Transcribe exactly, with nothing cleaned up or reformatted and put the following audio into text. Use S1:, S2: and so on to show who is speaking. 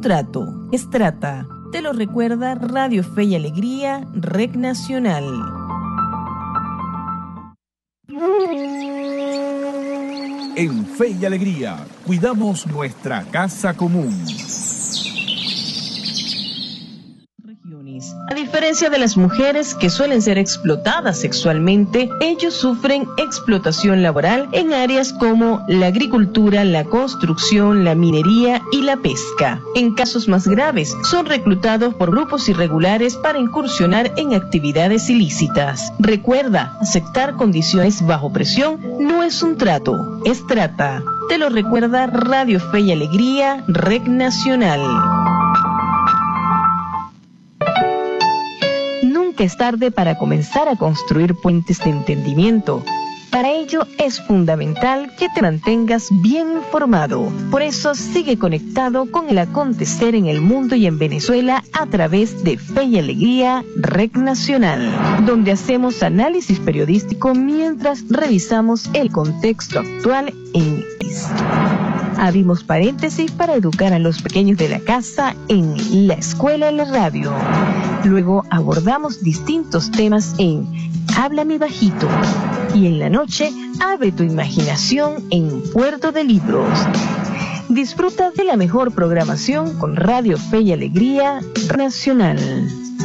S1: trato. Estrata. Te lo recuerda Radio Fe y Alegría, Rec Nacional.
S2: En Fe y Alegría, cuidamos nuestra casa común.
S1: A diferencia de las mujeres que suelen ser explotadas sexualmente, ellos sufren explotación laboral en áreas como la agricultura, la construcción, la minería y la pesca. En casos más graves, son reclutados por grupos irregulares para incursionar en actividades ilícitas. Recuerda, aceptar condiciones bajo presión no es un trato, es trata. Te lo recuerda Radio Fe y Alegría, Rec Nacional. Nunca es tarde para comenzar a construir puentes de entendimiento. Para ello es fundamental que te mantengas bien informado. Por eso sigue conectado con el acontecer en el mundo y en Venezuela a través de Fe y Alegría Rec Nacional, donde hacemos análisis periodístico mientras revisamos el contexto actual en el país. Abrimos paréntesis para educar a los pequeños de la casa en La Escuela en la Radio. Luego abordamos distintos temas en Háblame Bajito. Y en la noche, abre tu imaginación en Puerto de Libros. Disfruta de la mejor programación con Radio Fe y Alegría Nacional.